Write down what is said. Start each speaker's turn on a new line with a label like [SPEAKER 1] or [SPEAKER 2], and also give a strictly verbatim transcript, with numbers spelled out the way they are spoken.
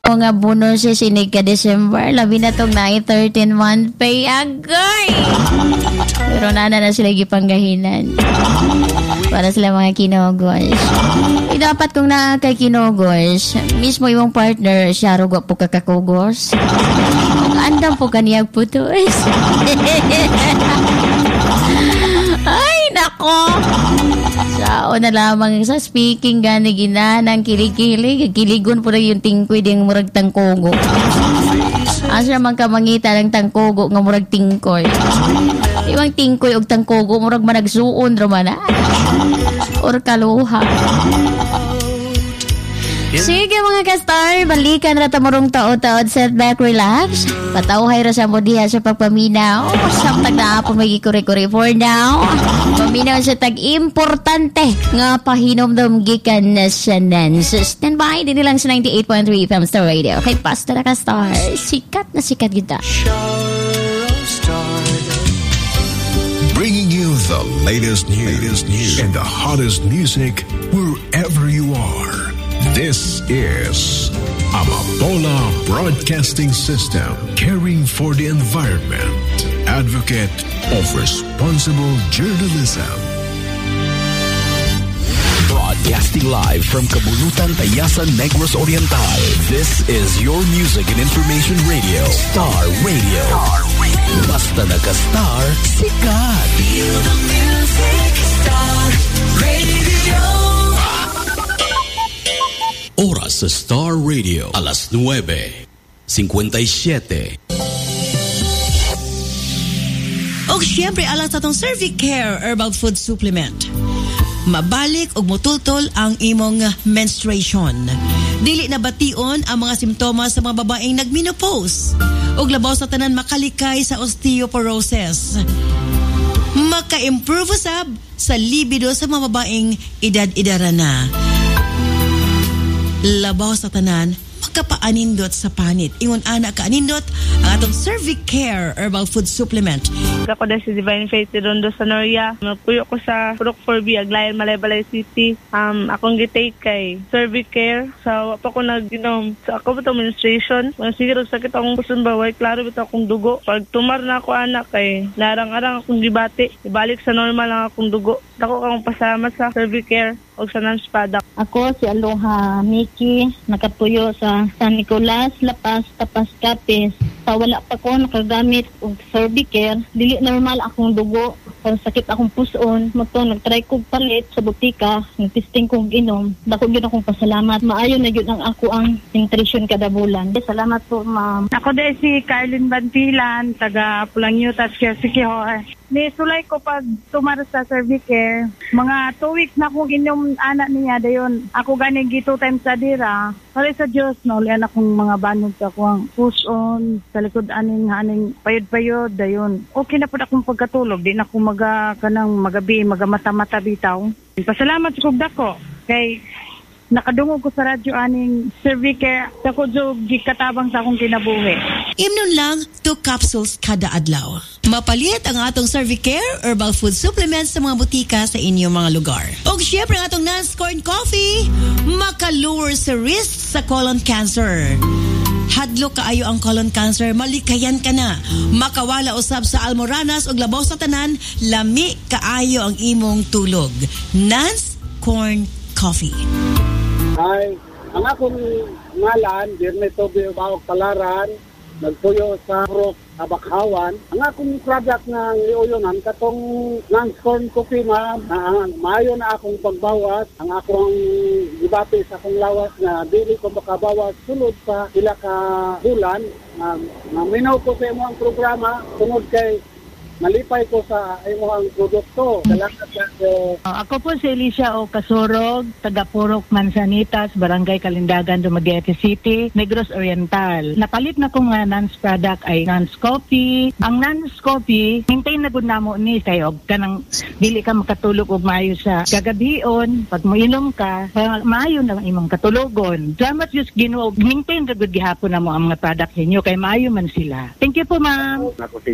[SPEAKER 1] Mga bonus si sinig ka December, labi na tong na thirteen month pay agay. Pero nana na sila gipanggahinan. Para sila mga kinogos. E dapat kung na kay kinogos, mismo yung partner, siya ro po kakakugos. Andam po kaniyag putos. Ay, nako. Sao na lamang sa speaking gani ginanang kilig-kilig. Kiligon po na yung tingkoy ding murag tangkogo. Asa man ka mangita ng tangkogo nga murag tingkoy. Iwang tingkoy og tangkogo murag managsuon ramana. Or kaluha. Sige mga ka-star, balikan na tamurong taod-taod, set back, relax. Patawhay ra sa mo diha sa pagpaminaw. Samtag na po may kuri-kuri for now. Paminaw sa tag-importante nga pahinomdom gikan na sa Nance. Stand by, din lang sa ninety-eight point three F M Star Radio. Kay Pasta na ka-star, sikat na sikat kita.
[SPEAKER 2] Bringing you the latest news, latest news and the hottest music wherever you are. This is Amapola Broadcasting System, caring for the environment, advocate of responsible journalism.
[SPEAKER 3] Broadcasting live from Kabulutan, Tayasan, Negros Oriental. This is your music and information radio, Star Radio. Star Radio. Basta nagka-star, sikat. Feel the music, Star Radio. Oras sa Star Radio, alas nueve, fifty-seven.
[SPEAKER 4] O siyempre, alang sa itong Cervicare Herbal Food Supplement. Mabalik og mutultol ang imong menstruation. Dili na bation ang mga simptomas sa mga babaeng nagmenopause. Og labaw sa tanan makalikay sa osteoporosis. Maka-improve usab sa libido sa mga babaeng edad-edara na. Labaw sa tanan, magkapaanindot sa panit. Ingon ana ka anindot ang atong Cervicare Herbal Food Supplement.
[SPEAKER 5] Ako na si Divine Faith Rondo sa Noria. Magpuyo ko sa Purok four B, Aglayan, Malay-Balay City. Um, akong gitake kay Cervicare. So, pa ko nag-inom. So, ako ba itong menstruation? Mga siguro sakit akong puson baway. Klaro ba ito akong dugo? Pag tumar na ako anak kay narang-arang akong gibati. Ibalik sa normal lang akong dugo. Ako akong pasalamat sa Cervicare o sa Nance Product.
[SPEAKER 6] Ako si Aloha Miki, nakatuyo sa San Nicolas, Lapas, Tapas, Capiz. Sa wala pa ko nakagamit og Cervicare, dili normal akong dugo. Pero sakit akong puson, magto nagtry kog palit sa butika, nagtesting kog inom. Dako gyud akong pasalamat. Maayo na gyud ang ako ang nutrition kada bulan. Salamat po, ma'am.
[SPEAKER 5] Ako din si Carlin Bantilan, taga Pulangyutat, Sikihor. Nisulay ko pag tumar sa Cervicare. Mga two weeks na akong inom anak niya dayon. Ako ganing two times sa dira. Pare sa Diyos, no, lian akong mga banod sa akong push-on, sa likod aning aning payod-payod, dayon. Okay na po akong pagkatulog. Di na akong maga, kanang magabi, magamata-mata bitaw. Pasalamat sa kugda ko. Kay nakadungog ko sa radyo aning Cervicare. Sa kudyo, gikatabang sa akong kinabuhi.
[SPEAKER 4] Imnon lang, two capsules kada adlaw. Mapalit ang atong Cervicare Herbal Food Supplements sa mga butika sa inyong mga lugar. O syempre ang atong Nance Corn Coffee, makalure sa risk sa colon cancer. Hadlo kaayo ang colon cancer, malikayan ka na. Makawala usab sa almoranas o labaw sa tanan, lami kaayo ang imong tulog. Nance Corn Coffee.
[SPEAKER 7] Ay, ang akong ngalan, Dirne Toby Bawag Palaran, nagpuyo sa Purok Abakhawan. Ang akong product ng liuyonan, katong Nance Corn Coffee, ma'am, na maayo na akong pagbawas. Ang akong gibati sa akong lawas na dili ko makabawas sulod sa pila ka bulan. Na, na minaw ko sa imo ang programa, tungod kay malipay ko sa imo ang produkto. Salamat po.
[SPEAKER 8] Uh, ako po si Alicia O. Kasurog, taga Purok Manzanitas, Barangay Kalindagan, Dumaguete City, Negros Oriental. Napalit na kong uh, Nance product ay Nance Coffee. Ang Nance Coffee, maintain na gud namo ni kayo kanang dili ka makatulog og maayo sa kagabion. Pag moinom ka, maayo na imong katulogon. Salamat just Ginoo, maintain ra gud gihapon namo ang mga product ninyo kay maayo man sila. Thank you po, ma'am.